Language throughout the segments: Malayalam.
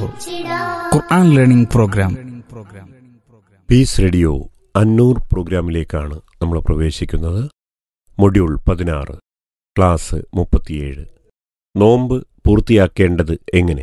ഖുർആൻ ലേണിംഗ് പ്രോഗ്രാം. പീസ് റേഡിയോ അന്നൂർ പ്രോഗ്രാമിലേക്കാണ് നമ്മൾ പ്രവേശിക്കുന്നത്. മൊഡ്യൂൾ 16, ക്ലാസ് 37, നോമ്പ് പൂർത്തിയാക്കേണ്ടത് എങ്ങനെ?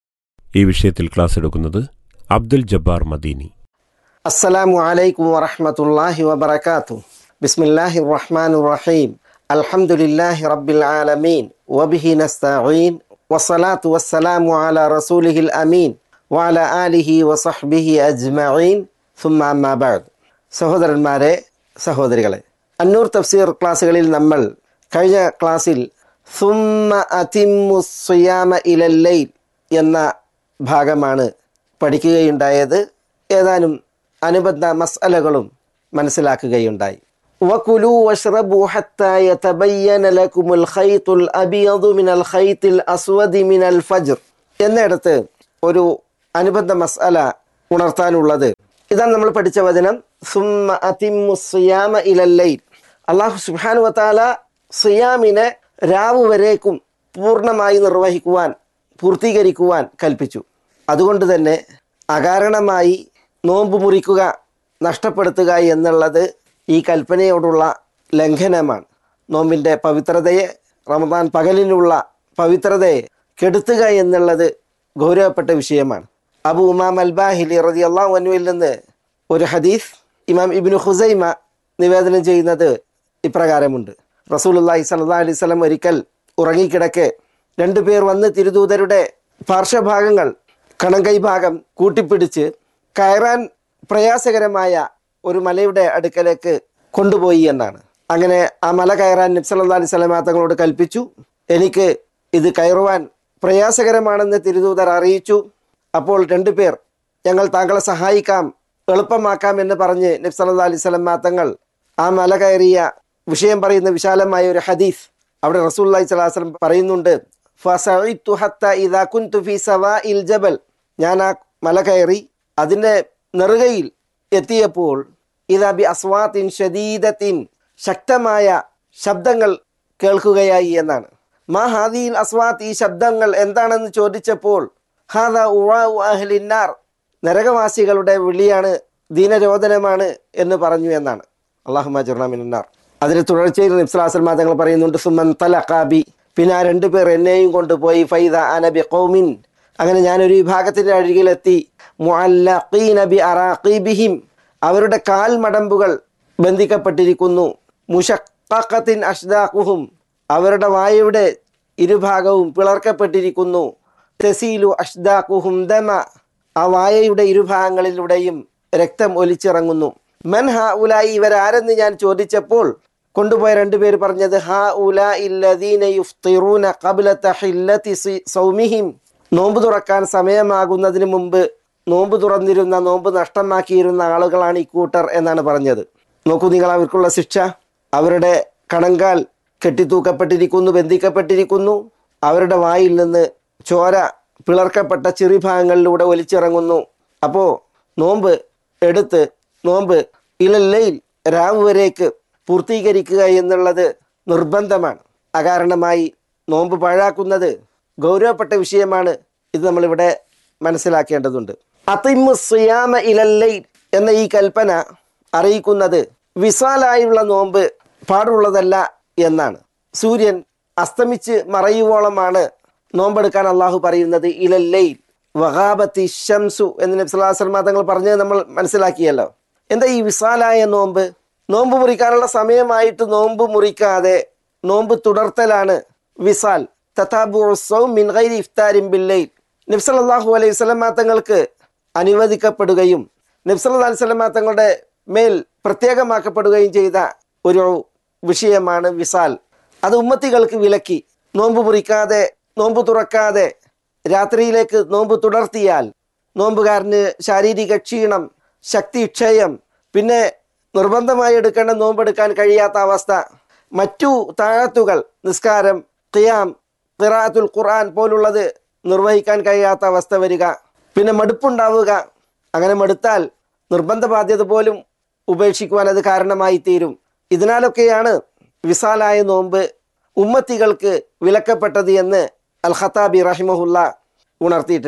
ഈ വിഷയത്തിൽ ക്ലാസ് എടുക്കുന്നത് അബ്ദുൽ ജബ്ബാർ മദീനി. അസ്സലാമു അലൈക്കും വറഹ്മത്തുള്ളാഹി വബറകാതുഹു. ബിസ്മില്ലാഹിർ റഹ്മാനിർ റഹീം. അൽഹംദുലില്ലാഹി റബ്ബിൽ ആലമീൻ വബിഹി നസ്തഈൻ വസ്സലാത്തു വസ്സലാമു അലാ റസൂലിഹിൽ അമീൻ വഅലാ ആലിഹി വസഹ്ബിഹി അജ്മഈൻ. സുമ്മ അമ്മാ ബഅദ്. സഹോദരന്മാരെ, സഹോദരികളെ, അന്നൂർ തഫ്സീർ ക്ലാസ്സുകളിൽ നമ്മൾ കഴിഞ്ഞ ക്ലാസ്സിൽ സുമ്മ അതിമ്മുസ് സിയാമ ഇലൽ ലൈൽ എന്ന ഭാഗമാണ് പഠിക്കുകയുണ്ടായത്. ഏതാനും അനുബന്ധ മസ്അലകളും മനസ്സിലാക്കുകയുണ്ടായി. വകുലു വശ്റബു ഹത്താ യതബയ്യന ലകുമുൽ ഖൈത്തുൽ അബിയദു മിനൽ ഖൈത്തിൽ അസ്വദി മിനൽ ഫജ്ർ എന്നിടത്ത് ഒരു അനുബന്ധ മസ്അല ഉണർത്താനുള്ളത്. ഇതാണ് നമ്മൾ പഠിച്ച വചനം. സുമ്മ അതിമ്മുസ് സിയാമ ഇലൽ ലൈൽ. അല്ലാഹു സുബ്ഹാനഹു വ തആല സിയാമിനെ രാവ് വരേക്കും പൂർണ്ണമായി നിർവഹിക്കുവാൻ, പൂർത്തീകരിക്കുവാൻ കൽപ്പിച്ചു. അതുകൊണ്ട് തന്നെ അകാരണമായി നോമ്പ് മുറിക്കുക, നഷ്ടപ്പെടുത്തുക എന്നുള്ളത് ഈ കൽപ്പനയോടുള്ള ലംഘനമാണ്. നോമ്പിൻ്റെ പവിത്രതയെ, റമദാൻ പകലിലുള്ള പവിത്രതയെ കെടുത്തുക എന്നുള്ളത് ഗൗരവപ്പെട്ട വിഷയമാണ്. അബൂ ഉമാമ അൽ ബാഹിലി റളിയല്ലാഹു അൻഹുവിൽ നിന്ന് ഒരു ഹദീസ് ഇമാം ഇബ്നു ഖുസൈമ നിവേദനം ചെയ്യുന്നത് ഇപ്രകാരമുണ്ട്. റസൂലുള്ളാഹി സ്വല്ലല്ലാഹു അലൈഹി വസല്ലം ഒരിക്കൽ ഉറങ്ങിക്കിടക്കെ രണ്ടുപേർ വന്ന് തിരുദൂതരുടെ പാർശ്വഭാഗങ്ങൾ, കണങ്കൈ ഭാഗം കൂട്ടിപ്പിടിച്ച് കയറാൻ പ്രയാസകരമായ ഒരു മലയുടെ അടുക്കലേക്ക് കൊണ്ടുപോയി എന്നാണ്. അങ്ങനെ ആ മല കയറാൻ നബി സല്ലല്ലാഹു അലൈഹി വസല്ലം തങ്ങളോട് കൽപ്പിച്ചു. എനിക്ക് ഇത് കയറുവാൻ പ്രയാസകരമാണെന്ന് തിരുദൂതർ അറിയിച്ചു. അപ്പോൾ രണ്ടുപേർ, ഞങ്ങൾ താങ്കളെ സഹായിക്കാം, എളുപ്പമാക്കാം എന്ന് പറഞ്ഞ് നബി സല്ലല്ലാഹു അലൈഹി വസല്ലം തങ്ങൾ ആ മല കയറിയ വിഷയം പറയുന്ന വിശാലമായ ഒരു ഹദീസ് അവിടെ റസൂലുള്ളാഹി സ്വല്ലല്ലാഹു അലൈഹി വസല്ലം പറയുന്നുണ്ട്. ഫസഇതു ഹത്താ ഇദാ കുൻതു ഫീ സവാഇൽ ജബൽ. ഞാൻ ആ മല കയറി അതിൻ്റെ നെറുകയിൽ എത്തിയപ്പോൾ ഇദാ ബി അസ്വാത്തിൻ ഷദീദത്തിൻ, ശക്തമായ ശബ്ദങ്ങൾ കേൾക്കുകയായി എന്നാണ്. മാ ഹാദിൽ അസ്വാത്ത്, ഈ ശബ്ദങ്ങൾ എന്താണെന്ന് ചോദിച്ചപ്പോൾ ഹാദാ ഉവാഉ അഹ്ലിന്നാർ, നരകവാസികളുടെ വിളിയാണ്, ദീനരോധനമാണ് എന്ന് പറഞ്ഞു എന്നാണ്. അല്ലാഹുമ്മ അജ്ർനാ മിനന്നാർ. അതിന് തുടർച്ചയിൽ നബി സല്ലല്ലാഹു അലൈഹി വസല്ലം തങ്ങൾ പറയുന്നുണ്ട് സുമ്മൻ തലഖാ ബി, പിന്നെ ആ രണ്ടുപേർ എന്നെയും കൊണ്ടുപോയി ഫൈദ അന ബി ഖൗമിൻ, അങ്ങനെ ഞാനൊരു വിഭാഗത്തിൻ്റെ അരികിലെത്തി. മുഅല്ലഖീന ബി അറാഖീബിഹിം, അവരുടെ കാൽ മടമ്പുകൾ ബന്ധിക്കപ്പെട്ടിരിക്കുന്നു. മുശഖഖത്തിൻ അഷ്ദാഖുഹും, അവരുടെ വായയുടെ ഇരുഭാഗവും പിളർക്കപ്പെട്ടിരിക്കുന്നു. തസീലു അഷ്ദാഖുഹും ദമ, ആ വായയുടെ ഇരുഭാഗങ്ങളിലൂടെയും രക്തം ഒലിച്ചിറങ്ങുന്നു. മൻ ഹാ ഉലായി, ഇവരാരെന്ന് ഞാൻ ചോദിച്ചപ്പോൾ കൊണ്ടുപോയ രണ്ടുപേർ പറഞ്ഞത് ഹാ ഉലാഇ ലദീന യുഫ്തിറൂന ഖബ്ല തഹില്ലതി സൗമിഹിം, നോമ്പ് തുറക്കാൻ സമയമാകുന്നതിന് മുമ്പ് നോമ്പ് തുറന്നിരുന്ന, നോമ്പ് നഷ്ടമാക്കിയിരുന്ന ആളുകളാണ് ഈ കൂട്ടർ എന്നാണ് പറഞ്ഞത്. നോക്കൂ നിങ്ങൾ, അവർക്കുള്ള ശിക്ഷ. അവരുടെ കണങ്കാൽ കെട്ടിത്തൂക്കപ്പെട്ടിരിക്കുന്നു, ബന്ധിക്കപ്പെട്ടിരിക്കുന്നു. അവരുടെ വായിൽ നിന്ന് ചോര പിളർക്കപ്പെട്ട ചെറിഭാഗങ്ങളിലൂടെ ഒലിച്ചിറങ്ങുന്നു. അപ്പോൾ നോമ്പ് എടുത്ത്, നോമ്പ് ഇലല്ലയിൽ, രാവ് വരേക്ക് പൂർത്തീകരിക്കുക എന്നുള്ളത് നിർബന്ധമാണ്. അകാരണമായി നോമ്പ് പാഴാക്കുന്നത് ഗൗരവപ്പെട്ട വിഷയമാണ്. ഇത് നമ്മളിവിടെ മനസ്സിലാക്കേണ്ടതുണ്ട്. അതിമ്മു സിയാമ ഇലല്ലൈൽ എന്ന ഈ കൽപ്പന അറിയിക്കുന്നത് വിസാലായുള്ള നോമ്പ് പാടുള്ളതല്ല എന്നാണ്. സൂര്യൻ അസ്തമിച്ച് മറയുവോളമാണ് നോമ്പെടുക്കാൻ അള്ളാഹു പറയുന്നത്. ഇലല്ലൈൽ വഗാബത്തി ശംസു എന്ന് നബി സല്ലല്ലാഹു അലൈഹി വസല്ലം തങ്ങൾ പറഞ്ഞത് നമ്മൾ മനസ്സിലാക്കിയല്ലോ. എന്താ ഈ വിസാലായ നോമ്പ്? നോമ്പ് മുറിക്കാനുള്ള സമയമായിട്ട് നോമ്പ് മുറിക്കാതെ നോമ്പ് തുടർത്തലാണ് വിസാൽ. തതാബുഉ സൗം മിൻ ഗൈരി ഇഫ്താരിൻ ബില്ലൈൽ, നബി സല്ലല്ലാഹു അലൈഹി വസല്ലം തങ്ങൾക്ക് അനുവദിക്കപ്പെടുകയും നബി സല്ലല്ലാഹു അലൈഹി വസല്ലം തങ്ങളുടെ മേൽ പ്രത്യേകമാക്കപ്പെടുകയും ചെയ്ത ഒരു വിഷയമാണ് വിസാൽ. അത് ഉമ്മത്തികൾക്ക് വിലക്കി. നോമ്പ് മുറിക്കാതെ, നോമ്പ് തുറക്കാതെ രാത്രിയിലേക്ക് നോമ്പ് തുടർത്തിയാൽ നോമ്പുകാരന് ശാരീരിക ക്ഷീണം, ശക്തിക്ഷയം, പിന്നെ നിർബന്ധമായി എടുക്കേണ്ട നോമ്പെടുക്കാൻ കഴിയാത്ത അവസ്ഥ, മറ്റു താഴത്തുകൾ, നിസ്കാരം, ഖിയാം, ഖിറാഅത്തുൽ ഖുർആൻ പോലുള്ളത് നിർവഹിക്കാൻ കഴിയാത്ത അവസ്ഥ വരിക, പിന്നെ മടുപ്പുണ്ടാവുക. അങ്ങനെ മടുത്താൽ നിർബന്ധ ബാധ്യത പോലും ഉപേക്ഷിക്കുവാൻ അത് കാരണമായി തീരും. ഇതിനാലൊക്കെയാണ് വിസാലായ നോമ്പ് ഉമ്മത്തികൾക്ക് വിലക്കപ്പെട്ടത് എന്ന് അൽ ഖത്താബി റഹിമഹുല്ല ഉണർത്തിയിട്ടുണ്ട്.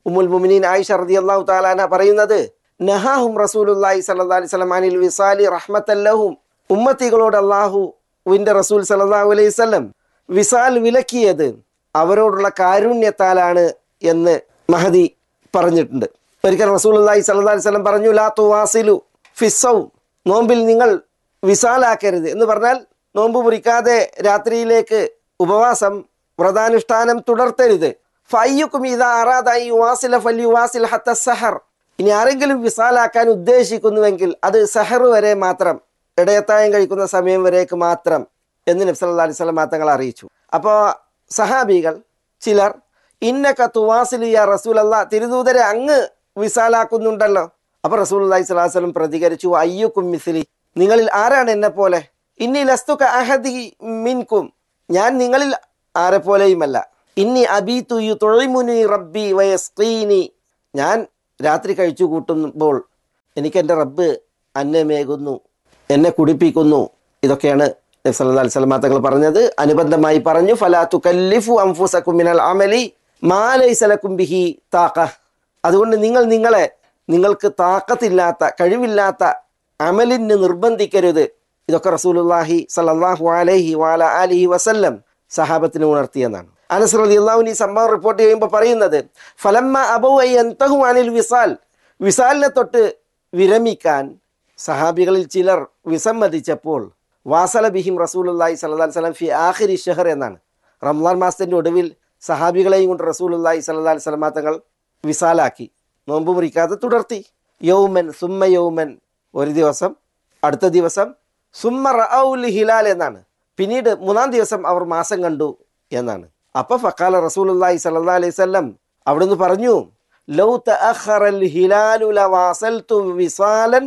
ഉമ്മുൽ മുഅ്മിനീൻ ആയിഷ റളിയല്ലാഹു തആല അൻഹ പറയുന്നത്, നഹാഹും റസൂലുള്ളാഹി സ്വല്ലല്ലാഹു അലൈഹി വസല്ലം അനിൽ വിസാലി റഹ്മത്തൻ ലഹും. ഉമ്മത്തികളോട് അല്ലാഹുവിൻ്റെ റസൂൽ സ്വല്ലല്ലാഹു അലൈഹി വസല്ലം വിസാൽ വിലക്കിയത് അവരോടുള്ള കാരുണ്യത്താലാണ് എന്ന് മഹദി പറഞ്ഞിട്ടുണ്ട്. ഒരിക്കൽ റസൂലുള്ളാഹി സ്വല്ലല്ലാഹു അലൈഹി വസല്ലം പറഞ്ഞു, ലാ തുവാസിലു ഫിസ്സൗം, നോമ്പിൽ നിങ്ങൾ വിസാലാക്കരുത് എന്ന് പറഞ്ഞാൽ നോമ്പ് മുറിക്കാതെ രാത്രിയിലേക്ക് ഉപവാസം വ്രതാനുഷ്ഠാനം തുടർത്തരുത്. ഫയ്യുക്കും ഇദാ അറാദ അൻ യുവാസില ഫല്യുവാസിൽ ഹത്ത സഹർ, ഇനി ആരെങ്കിലും വിസാലാക്കാൻ ഉദ്ദേശിക്കുന്നുവെങ്കിൽ അത് സഹർ വരെ മാത്രം, ഇടയത്തായം കഴിക്കുന്ന സമയം വരേക്ക് മാത്രം എന്ന് നബി സല്ലല്ലാഹു അലൈഹി വസല്ലം തങ്ങൾ അറിയിച്ചു. അപ്പോൾ സഹാബികൾ ചിലർ ഇന്നക തുവാസിലു യാ റസൂലല്ലാഹ്, തിരുദൂതരെ അങ്ങ് വിസാലാക്കുന്നുണ്ടല്ലോ. അപ്പോൾ റസൂലുള്ളാഹി സ്വല്ലല്ലാഹു അലൈഹി വസല്ലം പ്രതികരിച്ചു, അയ്യുക്കും മിസ്ലി, നിങ്ങളിൽ ആരാണ് എന്നെ പോലെ, ഇന്നി ലസ്തു കഅഹദി മിൻകും, ഞാൻ നിങ്ങളിൽ ആരെ പോലെയുമല്ല, ഇന്നി അബീതു യുത്ഇമുനി റബ്ബി വയസ്ഖീനി, ഞാൻ രാത്രി കഴിച്ചു കൂട്ടുമ്പോൾ എനിക്ക് എൻ്റെ റബ്ബ് അന്നമേകുന്നു, എന്നെ കുടിപ്പിക്കുന്നു. ഇതൊക്കെയാണ് നബി സല്ലല്ലാഹു അലൈഹി വസല്ലം തങ്ങൾ പറഞ്ഞത്. അനുബന്ധമായി പറഞ്ഞു, ഫലാ തുകല്ലിഫു അൻഫുസകും മിനൽ അമലി മാ ലൈസ ലക്കും ബിഹി താഖ, അതുകൊണ്ട് നിങ്ങൾക്ക് താഖത്തില്ലാത്ത, കഴിവില്ലാത്ത അമലിന് നിർബന്ധിക്കരുത്. ഇതൊക്കെ റസൂലുള്ളാഹി സ്വല്ലല്ലാഹു അലൈഹി വഅല ആലിഹി വസല്ലം സഹാബത്തിന് ഉണർത്തിയെന്നാണ്. അനസ് റളിയല്ലാഹു അൻഹു ഈ സംഭവം റിപ്പോർട്ട് ചെയ്യുമ്പോൾ പറയുന്നത്, ഫലമ്മ അബൗ അൻതഹു അനിൽ വിസാൽ, വിസാലിനെ തൊട്ട് വിരമിക്കാൻ സഹാബികളിൽ ചിലർ വിസമ്മതിച്ചപ്പോൾ, വാസല ബിഹിം റസൂലുള്ളാഹി സ്വല്ലല്ലാഹു അലൈഹി വസല്ലം ഫി ആഖിരി ഷഹർ എന്നാണ്, റമളാൻ മാസത്തിൻ്റെ ഒടുവിൽ സഹാബികളെയും കൊണ്ട് റസൂലുള്ളാഹി സ്വല്ലല്ലാഹു അലൈഹി വസല്ലം തങ്ങൾ വിസാലാക്കി, നോമ്പ് മുറിക്കാതെ തുടർത്തി. യൗമൻ സുമ്മ യൗമൻ, ഒരു ദിവസം, അടുത്ത ദിവസം, സുമ്മ റഔൽ ഹിലാൽ എന്നാണ്, പിന്നീട് മൂന്നാം ദിവസം അവർ മാസം കണ്ടു എന്നാണ്. അപ്പോൾ ഫഖാല റസൂലുള്ളാഹി സ്വല്ലല്ലാഹു അലൈഹി വസല്ലം അവിടുന്ന് പറഞ്ഞു, ലൗ തഅഖറൽ ഹിലാലു ലവാസൽതു വിസാലൻ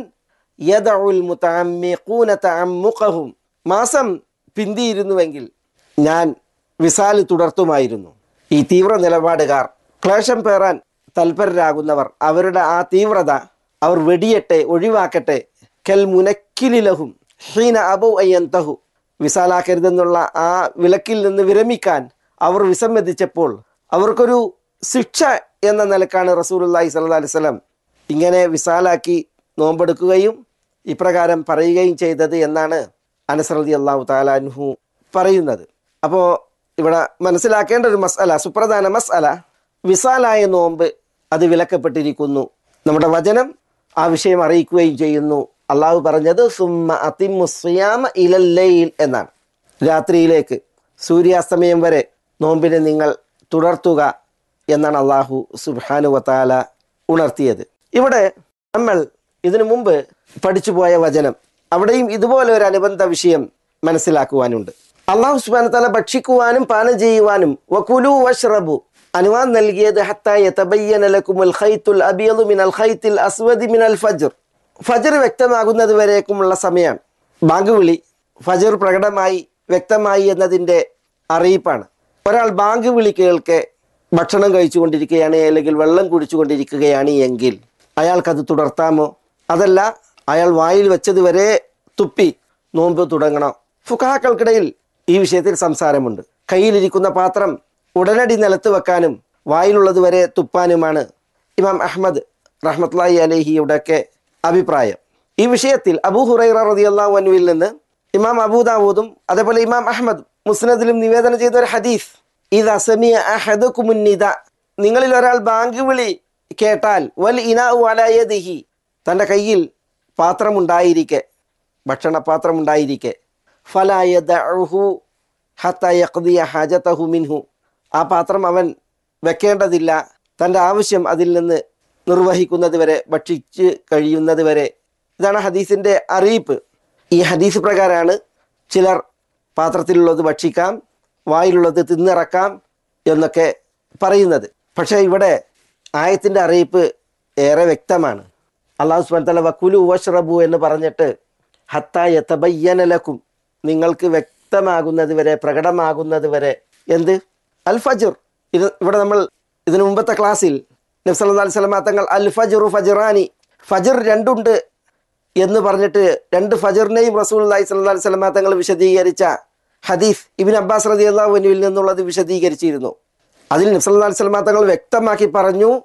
യദഉൽ മുതഅമ്മിഖൂന തഅമ്മുഖഹും, മാസം പിന്തിയിരുന്നുവെങ്കിൽ ഞാൻ വിസാൽ തുടർത്തുമായിരുന്നു. ഈ തീവ്ര നിലപാടുകാർ, ക്ലേശം പേറാൻ തൽപരരാകുന്നവർ, അവരുടെ ആ തീവ്രത അവർ വെടിയട്ടെ, ഒഴിവാക്കട്ടെ. കൽ മുനക്കിലിലഹും ഹീന അബൗ അയ്യന്തഹു, വിസാലാക്കരുതെന്നുള്ള ആ വിലക്കിൽ നിന്ന് വിരമിക്കാൻ അവർ വിസമ്മതിച്ചപ്പോൾ അവർക്കൊരു ശിക്ഷ എന്ന നിലക്കാണ് റസൂലുള്ളാഹി സ്വല്ലല്ലാഹു അലൈഹി വസല്ലം ഇങ്ങനെ വിസാലാക്കി നോമ്പെടുക്കുകയും ഇപ്രകാരം പറയുകയും ചെയ്തത് എന്നാണ് അനസ് റളിയല്ലാഹു തആല അൻഹു പറയുന്നത്. അപ്പോൾ ഇവിടെ മനസ്സിലാക്കേണ്ട ഒരു മസ്അല, സുപ്രധാന മസ്അല, വിസാലായ നോമ്പ് അത് വിലക്കപ്പെട്ടിരിക്കുന്നു. നമ്മുടെ വചനം ആ വിഷയം അറിയിക്കുകയും ചെയ്യുന്നു. അള്ളാഹു പറഞ്ഞത് സുമ്മ അതിമ്മു സിയാമ ഇലൽ ലൈൽ എന്നാണ്, രാത്രിയിലേക്ക് സൂര്യാസ്തമയം വരെ നോമ്പിനെ നിങ്ങൾ തുടർത്തുക എന്നാണ് അള്ളാഹു സുബ്ഹാനഹു വ തആല ഉണർത്തിയത്. ഇവിടെ നമ്മൾ ഇതിനു മുമ്പ് പഠിച്ചു പോയ വചനം, അവിടെയും ഇതുപോലെ ഒരു അനുബന്ധ വിഷയം മനസ്സിലാക്കുവാനുണ്ട്. അള്ളാഹു സുബ്ഹാനഹു വ തആല ഭക്ഷിക്കുവാനും പാനം ചെയ്യുവാനും വകുലു വഷ്റബു അനുവാദം നൽകിയത് ഹത്താ യതബയ്യന ലക്കുമുൽ ഖൈത്തുൽ അബിയദു മിനൽ ഖൈത്തിൽ അസ്വദി മിനൽ ഫജ്ർ, ഫജ്ർ വ്യക്തമാകുന്നത് വരേക്കുമുള്ള സമയമാണ്. ബാങ്ക് വിളി ഫജ്ർ പ്രകടമായി വ്യക്തമായി എന്നതിൻ്റെ അറിയിപ്പാണ്. ഒരാൾ ബാങ്ക് വിളി കേൾക്കെ ഭക്ഷണം കഴിച്ചുകൊണ്ടിരിക്കുകയാണ് അല്ലെങ്കിൽ വെള്ളം കുടിച്ചുകൊണ്ടിരിക്കുകയാണ് എങ്കിൽ അയാൾക്കത് തുടർത്താമോ? അതല്ല അയാൾ വായിൽ വെച്ചത് വരെ തുപ്പി നോമ്പ് തുടങ്ങണോ? ഫുഖഹാക്കൾക്കിടയിൽ ഈ വിഷയത്തിൽ സംസാരമുണ്ട്. കയ്യിലിരിക്കുന്ന പാത്രം ഉടനടി നിലത്ത് വെക്കാനും വായിലുള്ളത് വരെ തുപ്പാനുമാണ് ഇമാം അഹ്മദ് റഹ്മത്തുള്ളാഹി അലൈഹിയുടെയൊക്കെ അഭിപ്രായം. ഈ വിഷയത്തിൽ അബൂ ഹുറൈറ റളിയല്ലാഹു അൻഹുവിൽ നിന്ന് ഇമാം അബൂ ദാവൂദും അതേപോലെ ഇമാം അഹ്മദ് മുസ്നദിലും നിവേദനം ചെയ്ത ഒരു ഹദീസ്, ഇദാ സമിഅ അഹദുകുമുൻ നിദാ, നിങ്ങളിൽ ഒരാൾ ബാങ്ക് വിളി കേട്ടാൽ, വൽ ഇനാഉ അലാ യദിഹി, തൻ്റെ കയ്യിൽ പാത്രമുണ്ടായിരിക്കെ, ഭക്ഷണപാത്രമുണ്ടായിരിക്കെ, ഫലാ യദഉഹു ഹത്താ യഖ്ദിയ ഹാജതഹു മിൻഹു, ആ പാത്രം അവൻ വെക്കേണ്ടതില്ല, തൻ്റെ ആവശ്യം അതിൽ നിന്ന് നിർവഹിക്കുന്നത് വരെ, ഭക്ഷിച്ച് കഴിയുന്നത് വരെ. ഇതാണ് ഹദീസിൻ്റെ അറിയിപ്പ്. ഈ ഹദീസ് പ്രകാരമാണ് ചിലർ പാത്രത്തിലുള്ളത് ഭക്ഷിക്കാം, വായിലുള്ളത് തിന്നിറക്കാം എന്നൊക്കെ പറയുന്നത്. പക്ഷേ ഇവിടെ ആയത്തിൻ്റെ അറിയിപ്പ് ഏറെ വ്യക്തമാണ്. അല്ലാഹു സുബ്ഹാനഹു വ തആല വകുലു വഷ്റബു എന്ന് പറഞ്ഞിട്ട് ഹത്താ യതബയ്യന ലക്കും, നിങ്ങൾക്ക് വ്യക്തമാകുന്നത് വരെ, പ്രകടമാകുന്നത് വരെ. എന്ത്? അൽ ഫജ്ർ. ഇവിടെ നമ്മൾ ഇതിനു മുമ്പത്തെ ക്ലാസ്സിൽ നബി സല്ലല്ലാഹു അലൈഹി വസല്ലം തങ്ങൾ അൽ ഫജ്റു ഫജ്റാനി, ഫജ്ർ രണ്ടുണ്ട് എന്ന് പറഞ്ഞിട്ട് രണ്ട് ഫജ്റിനെയും റസൂലുള്ളാഹി സ്വല്ലല്ലാഹു അലൈഹി വസല്ലം തങ്ങൾ വിശദീകരിച്ച ഹദീസ് ഇബ്നു അബ്ബാസ് റളിയല്ലാഹു അൻഹുവിൽ നിന്നുള്ളത് വിശദീകരിച്ചിരുന്നു. അതിൽ നബി സല്ലല്ലാഹു അലൈഹി വസല്ലം തങ്ങൾ വ്യക്തമാക്കി പറഞ്ഞു,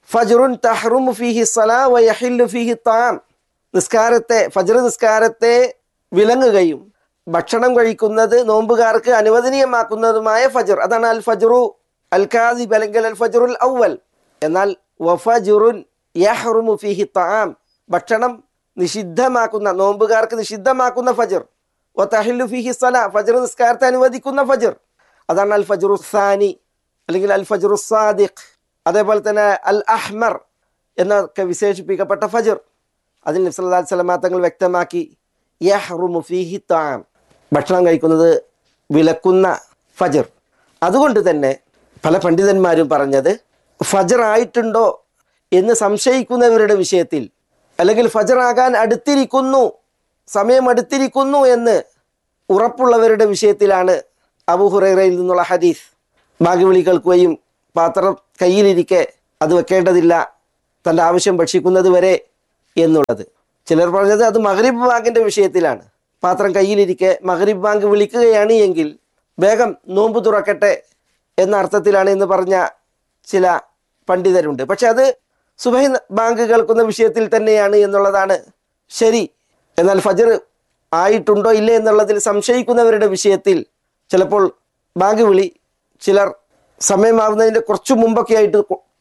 ഫജ്റുൻ തഹ്റുമു ഫീഹി സ്വലാ വ യഹില്ലു ഫീഹി ത്വാം. നിസ്കാരത്തെ, ഫജ്ർ നിസ്കാരത്തെ വിലങ്ങുകയും ഭക്ഷണം കഴിക്കുന്നത് നോമ്പുകാർക്ക് അനുവദനീയമാക്കുന്നതുമായ ഫജ്ർ, അതാണ് അൽ ഫജ്റു അൽ കാദിബ് അല്ലെങ്കിൽ അൽ ഫജ്റുൽ അവ്വൽ. എന്നാൽ വഫജ്റുൻ യഹ്റുമു ഫീഹി ത്വാം, ഭക്ഷണം നിഷിദ്ധമാക്കുന്ന, നോമ്പുകാർക്ക് നിഷിദ്ധമാക്കുന്ന ഫജ്ർ. വതഹില്ലു ഫീഹി സ്വലാ, ഫജ്ർ നിസ്കാരത്തെ അനുവദിക്കുന്ന ഫജ്ർ, അതാണ് അൽ ഫജ്റു സാനി അല്ലെങ്കിൽ അൽ ഫജ്റു സാദിഖ്. അതേപോലെ തന്നെ അൽ അഹ്മർ എന്നൊക്കെ വിശേഷിപ്പിക്കപ്പെട്ട ഫജ്ർ, അതിൽ നബി സല്ലല്ലാഹു അലൈഹി വസല്ലം തങ്ങൾ വ്യക്തമാക്കി യഹ്റുമു ഫീഹി ത്വാം, ഭക്ഷണം കഴിക്കുന്നത് വിലക്കുന്ന ഫജ്ർ. അതുകൊണ്ട് തന്നെ പല പണ്ഡിതന്മാരും പറഞ്ഞത് ഫജ്ർ ആയിട്ടുണ്ടോ എന്ന് സംശയിക്കുന്നവരുടെ വിഷയത്തിൽ, അല്ലെങ്കിൽ ഫജ്ർ ആകാൻ അടുത്തിരിക്കുന്നു, സമയം അടുത്തിരിക്കുന്നു എന്ന് ഉറപ്പുള്ളവരുടെ വിഷയത്തിലാണ് അബൂ ഹുറൈറയിൽ നിന്നുള്ള ഹദീസ്, ബാങ്ക് വിളി കേൾക്കുകയും പാത്രം കയ്യിലിരിക്കെ അത് വെക്കേണ്ടതില്ല തൻ്റെ ആവശ്യം ഭക്ഷിക്കുന്നത് വരെ എന്നുള്ളത്. ചിലർ പറഞ്ഞത് അത് മഗ്രിബ് ബാങ്കിൻ്റെ വിഷയത്തിലാണ്. പാത്രം കയ്യിലിരിക്കെ മഗ്രിബ് ബാങ്ക് വിളിക്കുകയാണ് എങ്കിൽ വേഗം നോമ്പ് തുറക്കട്ടെ എന്ന അർത്ഥത്തിലാണ് എന്ന് പറഞ്ഞ ചില പണ്ഡിതരുണ്ട്. പക്ഷെ അത് സുബഹി ബാങ്ക് കേൾക്കുന്ന വിഷയത്തിൽ തന്നെയാണ് എന്നുള്ളതാണ് ശരി. എന്നാൽ ഫജ്ർ ആയിട്ടുണ്ടോ ഇല്ലേ എന്നുള്ളതിൽ സംശയിക്കുന്നവരുടെ വിഷയത്തിൽ ചിലപ്പോൾ ബാങ്ക് വിളി ചിലർ സമയമാവുന്നതിൻ്റെ കുറച്ചു മുമ്പൊക്കെ ആയിട്ട്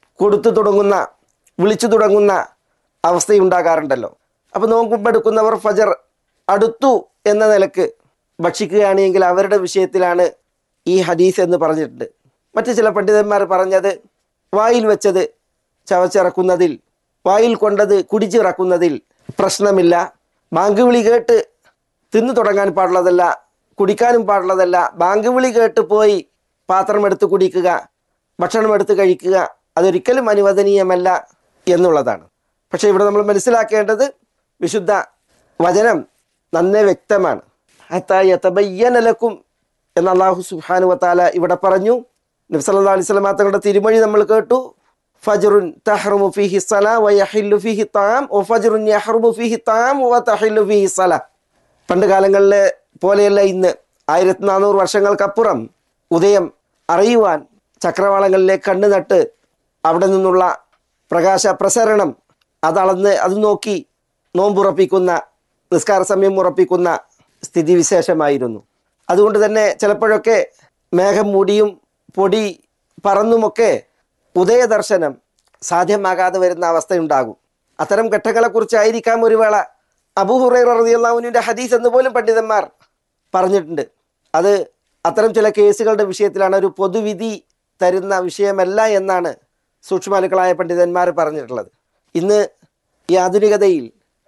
വിളിച്ചു തുടങ്ങുന്ന അവസ്ഥയുണ്ടാകാറുണ്ടല്ലോ. അപ്പോൾ നോമ്പെടുക്കുന്നവർ ഫജ്ർ അടുത്തു എന്ന നിലക്ക് ഭക്ഷിക്കുകയാണെങ്കിൽ അവരുടെ വിഷയത്തിലാണ് ഈ ഹദീസ് എന്ന് പറഞ്ഞിട്ടുണ്ട്. മറ്റു ചില പണ്ഡിതന്മാർ പറഞ്ഞത് വായിൽ വെച്ചത് ചവച്ചിറക്കുന്നതിൽ, വായിൽ കൊണ്ടത് കുടിച്ചിറക്കുന്നതിൽ പ്രശ്നമില്ല. ബാങ്ക് വിളി കേട്ട് തിന്നു തുടങ്ങാൻ പാടുള്ളതല്ല, കുടിക്കാനും പാടുള്ളതല്ല. ബാങ്ക് വിളി കേട്ട് പോയി പാത്രമെടുത്ത് കുടിക്കുക, ഭക്ഷണമെടുത്ത് കഴിക്കുക, അതൊരിക്കലും അനുവദനീയമല്ല എന്നുള്ളതാണ്. പക്ഷേ ഇവിടെ നമ്മൾ മനസ്സിലാക്കേണ്ടത് വിശുദ്ധ വചനം നന്നേ വ്യക്തമാണ്. ഹത്താ യതബയ്യന ലക്കും എന്ന് അല്ലാഹു സുബ്ഹാനഹു വ തആല ഇവിടെ പറഞ്ഞു. നബി സല്ലല്ലാഹു അലൈഹി വസല്ലം തങ്ങളുടെ തിരുമൊഴി നമ്മൾ കേട്ടു. ഫജ്റുൻ തഹ്റുമു ഫീഹി സ്വലാ വ യഹില്ലു ഫീഹി ത്വാം വ ഫജ്റുൻ യഹ്റുമു ഫീഹി ത്വാം വ തഹില്ലു ഫീഹി സ്വലാ. പണ്ട് കാലങ്ങളിലെ പോലെയല്ല ഇന്ന്. 1400 വർഷങ്ങൾക്കപ്പുറം ഉദയം അറിയുവാൻ ചക്രവാളങ്ങളിലേക്ക് കണ്ണു നട്ട് അവിടെ നിന്നുള്ള പ്രകാശ പ്രസരണം അതളന്ന് അത് നോക്കി നോമ്പുറപ്പിക്കുന്ന, നിസ്കാര സമയം ഉറപ്പിക്കുന്ന സ്ഥിതിവിശേഷമായിരുന്നു. അതുകൊണ്ട് തന്നെ ചിലപ്പോഴൊക്കെ മേഘം മൂടിയും പൊടി പറന്നുമൊക്കെ ഉദയദർശനം സാധ്യമാകാതെ വരുന്ന അവസ്ഥയുണ്ടാകും. അത്തരം ഘട്ടങ്ങളെക്കുറിച്ചായിരിക്കാം ഒരു വേള അബൂ ഹുറൈറ റളിയല്ലാഹു അൻഹുവിൻ്റെ ഹദീസ് എന്ന് പോലും പണ്ഡിതന്മാർ പറഞ്ഞിട്ടുണ്ട്. അത് അത്തരം ചില കേസുകളുടെ വിഷയത്തിലാണ്, ഒരു പൊതുവിധി തരുന്ന വിഷയമല്ല എന്നാണ് സൂക്ഷ്മാലുക്കളായ പണ്ഡിതന്മാർ പറഞ്ഞിട്ടുള്ളത്. ഇന്ന് ഈ ആധുനികതയിൽ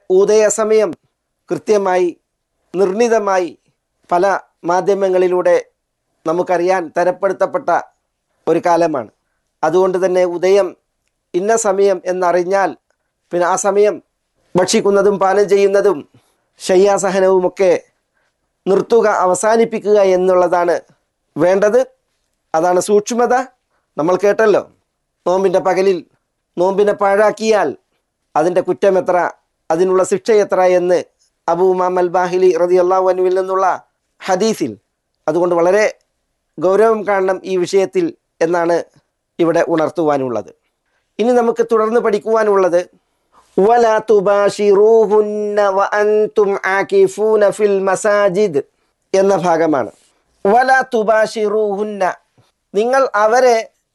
ഉദയസമയം കൃത്യമായി നിർണിതമായി പല മാധ്യമങ്ങളിലൂടെ നമുക്കറിയാൻ തരപ്പെടുത്തപ്പെട്ട ഒരു കാലമാണ്. അതുകൊണ്ട് തന്നെ ഉദയം ഇന്ന സമയം എന്നറിഞ്ഞാൽ പിന്നെ ആ സമയം ഭക്ഷിക്കുന്നതും പാനം ചെയ്യുന്നതും ശയ്യാസഹനവുമൊക്കെ നിർത്തുക, അവസാനിപ്പിക്കുക എന്നുള്ളതാണ് വേണ്ടത്. അതാണ് സൂക്ഷ്മത. നമ്മൾ കേട്ടല്ലോ, നോമ്പിൻ്റെ പകലിൽ നോമ്പിനെ പാഴാക്കിയാൽ അതിൻ്റെ കുറ്റം എത്ര, അതിനുള്ള ശിക്ഷ എത്ര എന്ന് അബൂ ഉമാമ അൽ ബാഹിലി റളിയല്ലാഹു അൻഹുവിൽ നിന്നുള്ള ഹദീസിൽ. അതുകൊണ്ട് വളരെ ഗൗരവം കാണണം ഈ വിഷയത്തിൽ എന്നാണ് ഇവിടെ ഉണർത്തുവാനുള്ളത്. ഇനി നമുക്ക് തുടർന്ന് പഠിക്കുവാനുള്ളത് വലാ തുബാശിറൂഹുന്ന വഅൻതും ആകിഫൂന ഫിൽ മസാജിദ് എന്ന ഭാഗമാണ്. വലാ തുബാശിറൂഹുന്ന, നിങ്ങൾ അവരെ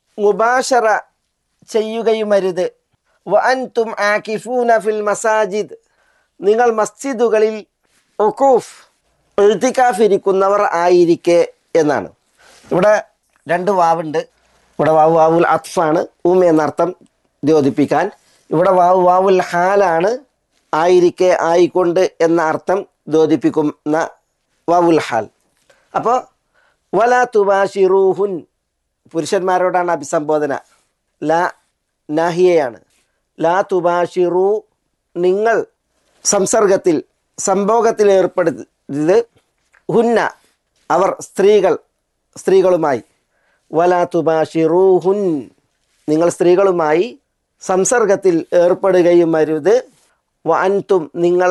മുബാശറ ചെയ്യുകയുമരുത്. വഅൻതും ആകിഫൂന ഫിൽ മസാജിദ്, നിങ്ങൾ മസ്ജിദുകളിൽ ഉഖൂഫ് ഇഴ്തികാഫിരിക്കുന്നവർ ആയിരിക്കെ എന്നാണ്. ഇവിടെ 2 വാവുണ്ട്. ഇവിടെ വാവുൽ അത്ഫാണ്, എന്നർത്ഥം ദ്യോതിപ്പിക്കാൻ. ഇവിടെ വാവുൽ ഹാലാണ്, ആയിരിക്കെ, ആയിക്കൊണ്ട് എന്ന അർത്ഥം ദ്യോതിപ്പിക്കുന്ന വാവുൽ ഹാൽ. അപ്പോൾ വലാ തുബാശിറൂഹുൻ, പുരുഷന്മാരോടാണ് അഭിസംബോധന. ലാ നാഹിയയാണ്. ലാ തുബാശിറു, നിങ്ങൾ സംസർഗത്തിൽ, സംഭോഗത്തിൽ ഏർപ്പെടുന്നത്, ഹുന്ന, അവർ, സ്ത്രീകളുമായി. വലാ തുബാശിറൂഹുൻ, നിങ്ങൾ സ്ത്രീകളുമായി സംസർഗത്തിൽ ഏർപ്പെടുകയും അരുത്. വഅൻതും, നിങ്ങൾ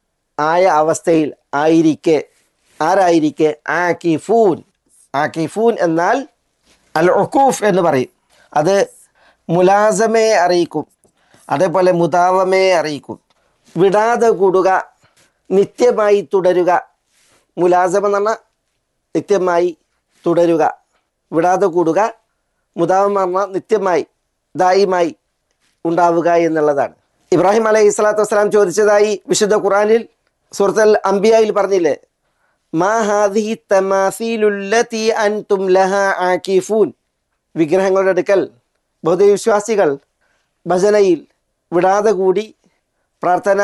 ആയ അവസ്ഥയിൽ, ആയിരിക്കെ, ആരായിരിക്കെ, ആകിഫൂൻ. ആകിഫൂൻ എന്നാൽ അൽ ഉഖൂഫ് എന്ന് പറയും. അത് മുലാസമയെ അറിയിക്കും, അതേപോലെ മുദാവമയെ അറിയിക്കും. വിടാതെ കൂടുക, നിത്യമായി തുടരുക. മുലാസമ എന്ന് പറഞ്ഞാൽ നിത്യമായി തുടരുക, വിടാതെ കൂടുക. മുദാവമ എന്ന് പറഞ്ഞാൽ നിത്യമായി ദായിമായി ഉണ്ടാവുക എന്നുള്ളതാണ്. ഇബ്രാഹിം അലൈഹി സ്വലാത്തു വസ്സലാം ചോദിച്ചതായി വിശുദ്ധ ഖുർആനിൽ സൂറത്തുൽ അംബിയായിൽ പറഞ്ഞില്ലേ, മാ ഹാദിഹി തമാസീലുല്ലതി അൻതും ലഹാ ആകിഫൂൻ. വിഗ്രഹങ്ങളുടെ അടുക്കൽ ബൗദ്ധവിശ്വാസികൾ ഭജനയിൽ വിടാതെ കൂടി പ്രാർത്ഥന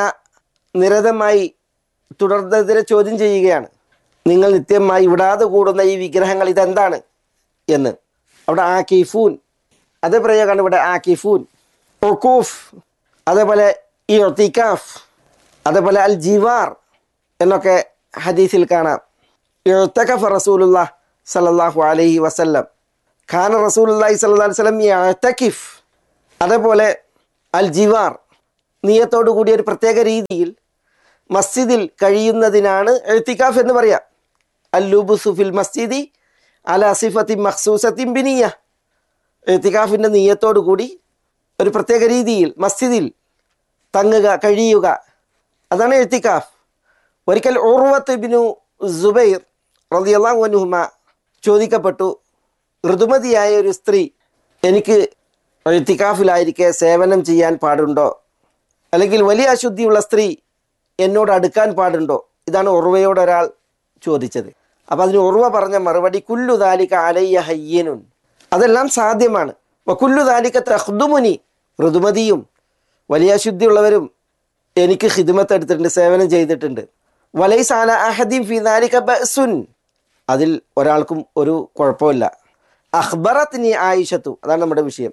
നിരതമായി തുടർന്നതിനെ ചോദ്യം ചെയ്യുകയാണ്. നിങ്ങൾ നിത്യമായി വിടാതെ കൂടുന്ന ഈ വിഗ്രഹങ്ങൾ ഇതെന്താണ് എന്ന്. അവിടെ ആകിഫൂൻ, അതേ പ്രയോഗമാണ് ഇവിടെ ആകിഫൂൻ. ഉഖൂഫ്, അതേപോലെ ഇഅ്തികാഫ്, അതേപോലെ അൽ ജിവാർ എന്നൊക്കെ ഹദീസിൽ കാണാം. ഇഅ്തകഫ റസൂലുള്ളാഹി സ്വല്ലല്ലാഹു അലൈഹി വസല്ലം, ഖാന റസൂലുള്ളാഹി സ്വല്ലല്ലാഹു അലൈഹി വസല്ലം യഅ്തകിഫ്. അതേപോലെ അൽ ജിവാർ, നിയത്തോടു കൂടിയ ഒരു പ്രത്യേക രീതിയിൽ മസ്ജിദിൽ കഴിയുന്നതിനാണ് ഇഅ്തികാഫ് എന്ന് പറയാം. അൽ ലുബ്സു ഫിൽ മസ്ജിദി അലാ സിഫത്തി മഖ്സൂസത്തിൻ ബിനിയ്യ. ഇഅ്തികാഫിൻ്റെ നിയത്തോടു കൂടി ഒരു പ്രത്യേക രീതിയിൽ മസ്ജിദിൽ തങ്ങുക, കഴിയുക, അതാണ് ഇഅ്തികാഫ്. ഒരിക്കൽ ഉർവത്ത് ഇബ്നു സുബൈർ റളിയല്ലാഹു അൻഹുമ ചോദിക്കപ്പെട്ടു, ഋതുമതിയായ ഒരു സ്ത്രീ എനിക്ക് ഇഅ്തികാഫിലായിരിക്കെ സേവനം ചെയ്യാൻ പാടുണ്ടോ, അല്ലെങ്കിൽ വലിയ അശുദ്ധിയുള്ള സ്ത്രീ എന്നോട് അടുക്കാൻ പാടുണ്ടോ? ഇതാണ് ഉർവയോട് ഒരാൾ ചോദിച്ചത്. അപ്പം അതിന് ഉർവ പറഞ്ഞ മറുപടി, കുല്ലു ദാലിക അലയ്യ ഹയ്യനുൻ, അതെല്ലാം സാധ്യമാണ്. വകുല്ലു ദാലിക തഖ്ദുമുനി, ഋതുമതിയും വലിയ അശുദ്ധിയുള്ളവരും എനിക്ക് ഖിദ്മത്ത് എടുത്തിട്ടുണ്ട്, സേവനം ചെയ്തിട്ടുണ്ട്. വലൈസ അലാ അഹദിൻ ഫീ ദാലിക ബഅസുൻ, അതിൽ ഒരാൾക്കും ഒരു കുഴപ്പമില്ല. അഖ്ബറത്നി ആയിഷത്തു, അതാണ് നമ്മുടെ വിഷയം.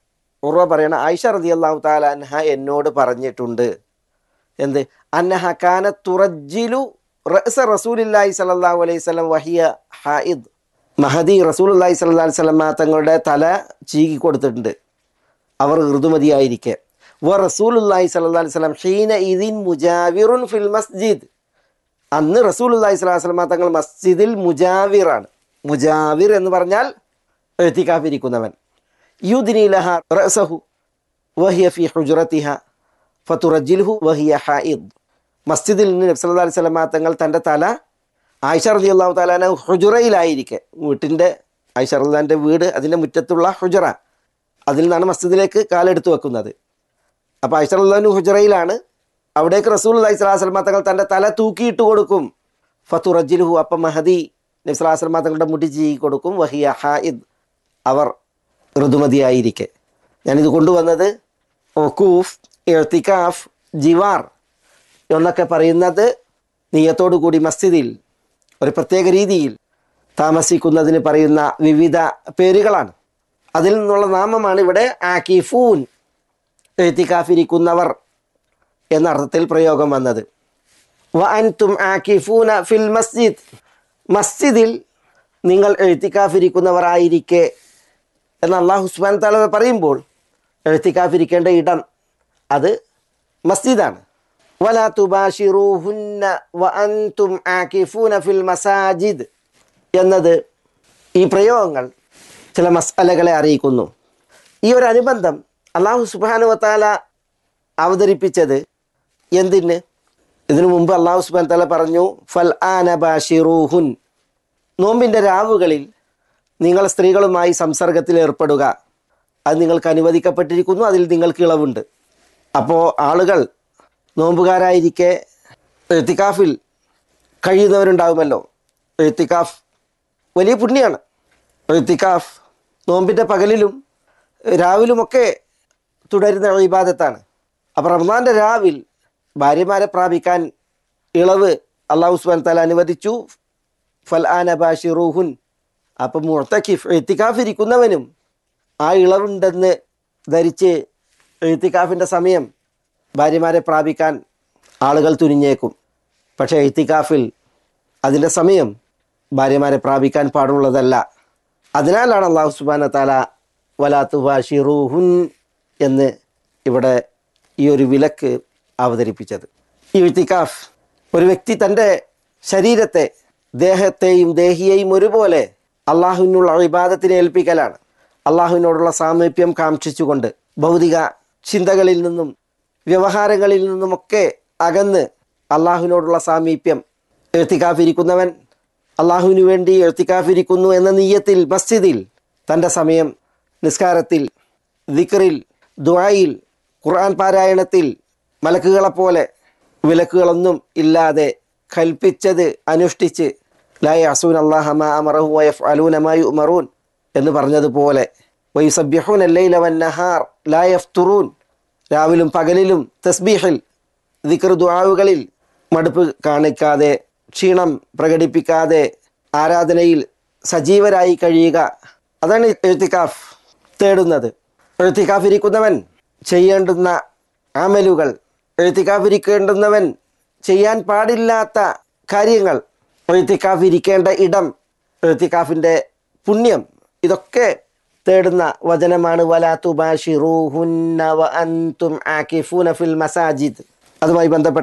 ഉർവ പറയണ ആയിഷ റളിയല്ലാഹു തആല അൻഹ എന്നോട് പറഞ്ഞിട്ടുണ്ട് എന്ത്, അന്നഹ കാനത് തുറജ്ജിലു റഅസ റസൂലുള്ളാഹി സ്വല്ലല്ലാഹു അലൈഹി വസല്ലം വഹിയ ഹായിദ്. മഹദി റസൂലുള്ളാഹി സ്വല്ലല്ലാഹു അലൈഹി വസല്ലം തങ്ങളുടെ തല ചീകി കൊടുത്തിട്ടുണ്ട് അവർ ഋതുമതിയായിരിക്കെ. വ റസൂലുള്ളാഹി സ്വല്ലല്ലാഹു അലൈഹി വസല്ലം ഹീന ഇദിൻ മുജാവിറുൻ ഫിൽ മസ്ജിദ്, അന്ന് റസൂലുള്ളാഹി സ്വല്ലല്ലാഹു അലൈഹി വസല്ലം തങ്ങൾ മസ്ജിദിൽ മുജാവിറാണ്. മുജാവിർ എന്ന് പറഞ്ഞാൽ ഇഅ്തികാഫിരിക്കുന്നവൻ. യുദ്നി ലഹ റഅസഹു വഹിയ ഫി ഹുജ്റതിഹ ഫതുറജ്ജിൽഹു വഹിയ ഹായിദ്. മസ്ജിദിൽ നിന്ന് നബി സല്ലല്ലാഹു അലൈഹി വസല്ലം തങ്ങൾ തൻ്റെ തല ആയിഷ റളിയല്ലാഹു തആല അൻഹ ഹുജറയിലായിരിക്കെ, വീട്ടിൻ്റെ ആയിഷ റളിയല്ലാഹുവിൻ്റെ വീട് അതിൻ്റെ മുറ്റത്തുള്ള ഹുജറ, അതിൽ നിന്നാണ് മസ്ജിദിലേക്ക് കാലെടുത്ത് വെക്കുന്നത്. അപ്പോൾ ആയിഷ റളിയല്ലാഹു ഹുജറയിലാണ്, അവിടേക്ക് റസൂലുള്ളാഹി സ്വല്ലല്ലാഹു അലൈഹി വസല്ലം തങ്ങൾ തൻ്റെ തല തൂക്കിയിട്ട് കൊടുക്കും. ഫതുറജ്ജിൽഹു, അപ്പം മഹദി നബി സല്ലല്ലാഹു അലൈഹി വസല്ലം തങ്ങളുടെ മുടി ചീകി കൊടുക്കും. വഹിയ ഹായിദ്, അവർ ഋതുമതിയായിരിക്കെ. ഞാനിത് കൊണ്ടുവന്നത് ഉഖൂഫ്, ഇഅ്തികാഫ്, ജിവാർ എന്നൊക്കെ പറയുന്നത് നിയത്തോടു കൂടി മസ്ജിദിൽ ഒരു പ്രത്യേക രീതിയിൽ താമസിക്കുന്നതിന് പറയുന്ന വിവിധ പേരുകളാണ്. അതിൽ നിന്നുള്ള നാമമാണ് ഇവിടെ ആകിഫൂൻ, ഇഅ്തികാഫിരിക്കുന്നവർ എന്ന അർത്ഥത്തിൽ പ്രയോഗം വന്നത്. വ അൻതും ആകിഫൂന ഫിൽ മസ്ജിദ്, മസ്ജിദിൽ നിങ്ങൾ ഇഅ്തികാഫിരിക്കുന്നവരായിരിക്കെ എന്ന് അല്ലാഹു സുബ്ഹാനഹു വ തആല പറയുമ്പോൾ ഇഅ്തികാഫിരിക്കേണ്ട ഇടം അത് മസ്ജിദാണ്. വലാ തുബാശിറൂഹുന്ന വ അൻതും ആകിഫൂന ഫിൽ മസാജിദ് എന്നത്, ഈ പ്രയോഗങ്ങൾ ചില മസ്അലകളെ അറിയിക്കുന്നു. ഈ ഒരു അനുബന്ധം അല്ലാഹു സുബ്ഹാനഹു വ തആല അവതരിപ്പിച്ചത് എന്തിന്? ഇതിനു മുമ്പ് അല്ലാഹു സുബ്ഹാനഹു വ തആല പറഞ്ഞു, ഫൽ ആന ബാശിറൂഹുൻ, നോമ്പിൻ്റെ രാവുകളിൽ നിങ്ങൾ സ്ത്രീകളുമായി സംസർഗത്തിൽ ഏർപ്പെടുക, അത് നിങ്ങൾക്ക് അനുവദിക്കപ്പെട്ടിരിക്കുന്നു, അതിൽ നിങ്ങൾക്ക് ഇളവുണ്ട്. അപ്പോൾ ആളുകൾ നോമ്പുകാരായിരിക്കെ ഇഅ്തികാഫിൽ കഴിയുന്നവരുണ്ടാകുമല്ലോ. ഇഅ്തികാഫ് വലിയ പുണ്യമാണ്. ഇഅ്തികാഫ് നോമ്പിൻ്റെ പകലിലും രാവിലുമൊക്കെ തുടരുന്ന ഇബാദത്താണ്. അപ്പോൾ റമദാൻ്റെ രാവിൽ ഭാര്യമാരെ പ്രാപിക്കാൻ ഇളവ് അല്ലാഹു സുബ്ഹാനഹു വ തആല അനുവദിച്ചു. ഫൽ ആന ബാശിറൂഹുൻ, അപ്പം മുഅ്തകിഫ് ഇഅ്തികാഫിരിക്കുന്നവനും ആ ഇളവുണ്ടെന്ന് ധരിച്ച് ഇഅ്തികാഫിൻ്റെ സമയം ഭാര്യമാരെ പ്രാപിക്കാൻ ആളുകൾ തുനിഞ്ഞേക്കും. പക്ഷേ ഇഅ്തികാഫിൽ അതിൻ്റെ സമയം ഭാര്യമാരെ പ്രാപിക്കാൻ പാടുള്ളതല്ല. അതിനാലാണ് അല്ലാഹു സുബ്ഹാനഹു വ തആല വലാ തുബാശിറൂഹുൻ എന്ന് ഇവിടെ ഈ ഒരു വിലക്ക് അവതരിപ്പിച്ചത്. ഈ ഇഅ്തികാഫ് ഒരു വ്യക്തി തൻ്റെ ശരീരത്തെ, ദേഹത്തെയും ദേഹിയെയും ഒരുപോലെ അള്ളാഹുവിനുള്ള ഇബാദത്തിനെ ഏൽപ്പിക്കലാണ്. അള്ളാഹുവിനോടുള്ള സാമീപ്യം കാക്ഷിച്ചുകൊണ്ട് ഭൗതിക ചിന്തകളിൽ നിന്നും വ്യവഹാരങ്ങളിൽ നിന്നുമൊക്കെ അകന്ന് അള്ളാഹുവിനോടുള്ള സാമീപ്യം. എഴുത്തിക്കാഫിരിക്കുന്നവൻ അള്ളാഹുവിനു വേണ്ടി എഴുത്തിക്കാഫിരിക്കുന്നു എന്ന നിയ്യത്തിൽ മസ്ജിദിൽ തൻ്റെ സമയം നിസ്കാരത്തിൽ, ദിക്റിൽ, ദുആയിൽ, ഖുർആൻ പാരായണത്തിൽ മലക്കുകളെപ്പോലെ വിലക്കുകളൊന്നും ഇല്ലാതെ കൽപ്പിച്ചത് അനുഷ്ഠിച്ച് ലാ യഅസൂന അല്ലാഹ മാ അമറഹു വയഫ്അലൂന മാ യുഅ്മറൂൻ എന്ന് പറഞ്ഞതുപോലെ വയുസബ്ബിഹൂന അൽ-ലൈല വൻ-നഹാർ ലാ യഫ്തുറൂൻ, രാവിലും പകലിലും തസ്ബീഹിൽ, ദിക്ർ, ദുആകളിൽ മടുപ്പ് കാണിക്കാതെ ക്ഷീണം പ്രകടിപ്പിക്കാതെ ആരാധനയിൽ സജീവരായി കഴിയുക. അതാണ് ഇഅ്തികാഫ് തേടുന്നത്. ഇഅ്തികാഫിരിക്കുന്നവൻ ചെയ്യേണ്ടുന്ന അമലുകൾ, ഇഅ്തികാഫിരിക്കേണ്ടുന്നവൻ ചെയ്യാൻ പാടില്ലാത്ത കാര്യങ്ങൾ, ഇഅ്തികാഫിരിക്കേണ്ട ഇടം, ഇഅ്തികാഫിൻ്റെ പുണ്യം, ഇതൊക്കെ തേടുന്ന വചനമാണ് വലാ തുബാശിറൂഹുന്ന വഅൻതും ആകിഫൂന ഫിൽ മസാജിദ്. അതുമായി ബന്ധപ്പെട്ട